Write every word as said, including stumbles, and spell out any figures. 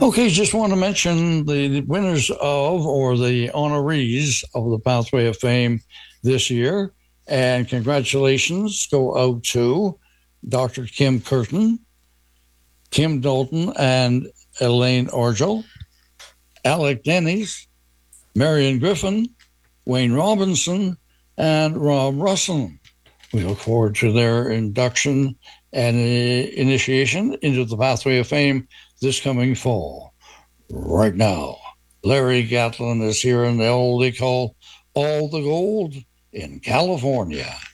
Okay, just want to mention the winners of or the honorees of the Pathway of Fame this year. And congratulations go out to Doctor Kim Curtin, Kim Dalton, and Elaine Orgel, Alec Dennis, Marion Griffin, Wayne Robinson, and Rob Russell. We look forward to their induction and uh, initiation into the Pathway of Fame this coming fall. Right now, Larry Gatlin is here in the old they call All the Gold in California.